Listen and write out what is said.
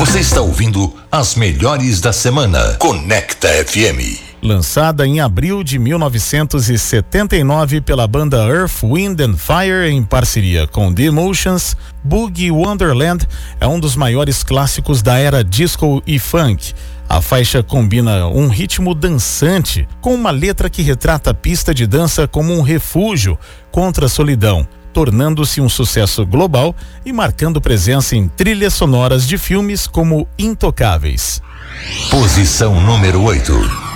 Você está ouvindo as melhores da semana. Conecta FM. Lançada em abril de 1979 pela banda Earth, Wind and Fire em parceria com The Emotions, Boogie Wonderland é um dos maiores clássicos da era disco e funk. A faixa combina um ritmo dançante com uma letra que retrata a pista de dança como um refúgio contra a solidão, tornando-se um sucesso global e marcando presença em trilhas sonoras de filmes como Intocáveis. Posição número 8.